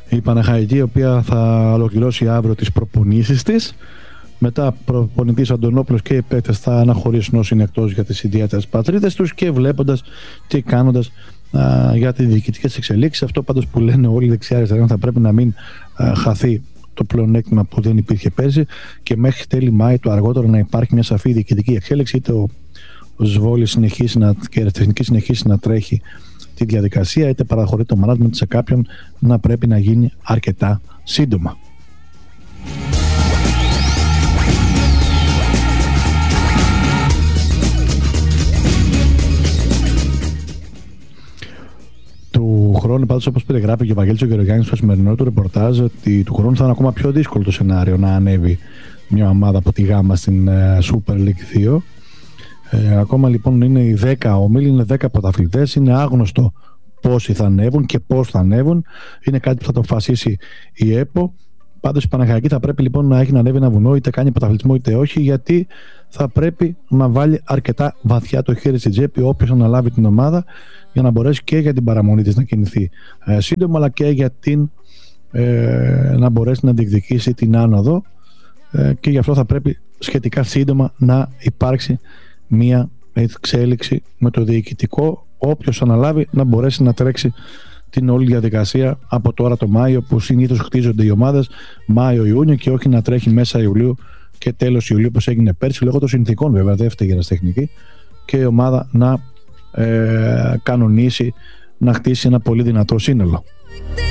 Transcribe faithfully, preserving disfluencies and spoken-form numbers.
η Παναχαϊκή, η οποία θα ολοκληρώσει αύριο τις προπονήσεις της. Μετά προπονητής Αντωνόπουλος και οι παίκτες θα αναχωρήσουν όσοι είναι εκτός για τις ιδιαίτερες πατρίδες τους και βλέποντας και κάνοντας α, για τις διοικητικές εξελίξεις. Αυτό πάντως που λένε όλοι δεξιά-αριστερά, θα πρέπει να μην α, χαθεί το πλεονέκτημα που δεν υπήρχε πέρσι και μέχρι τέλη Μάη το αργότερο να υπάρχει μια σαφή διοικητική εξέλιξη, είτε ο, ο Σβόλης συνεχίσει να, και η αεροτεχνική συνεχίσει να τρέχει τη διαδικασία, είτε παραχωρεί το management σε κάποιον, να πρέπει να γίνει αρκετά σύντομα. Του χρόνου, πάντως, όπως περιγράφει και ο Βαγγέλης ο Γεωργιάννης στο σημερινό του ρεπορτάζ, ότι του χρόνου θα είναι ακόμα πιο δύσκολο το σενάριο να ανέβει μια ομάδα από τη Γάμα στην uh, Super League δύο. Ε, ακόμα λοιπόν είναι οι δέκα όμιλοι, είναι δέκα πρωταθλητές, είναι άγνωστο πόσοι θα ανέβουν και πώς θα ανέβουν. Είναι κάτι που θα το αποφασίσει η ΕΠΟ. Πάντως η Παναχαϊκή θα πρέπει λοιπόν να έχει να ανέβει ένα βουνό, είτε κάνει πρωταθλητισμό είτε όχι, γιατί θα πρέπει να βάλει αρκετά βαθιά το χέρι στην τσέπη όποιος αναλάβει την ομάδα, για να μπορέσει και για την παραμονή της να κινηθεί ε, σύντομα, αλλά και για την, ε, να μπορέσει να διεκδικήσει την άνοδο, ε, και γι' αυτό θα πρέπει σχετικά σύντομα να υπάρξει μία εξέλιξη με το διοικητικό, όποιος αναλάβει να μπορέσει να τρέξει την όλη διαδικασία από τώρα το Μάιο, που συνήθως χτίζονται οι ομάδες Μάιο-Ιούνιο, και όχι να τρέχει μέσα Ιουλίου και τέλος Ιουλίου όπως έγινε πέρσι, λόγω των συνθήκων βέβαια, δεν φταίει η ερασιτεχνική, και η ομάδα να ε, κανονίσει, να χτίσει ένα πολύ δυνατό σύνολο.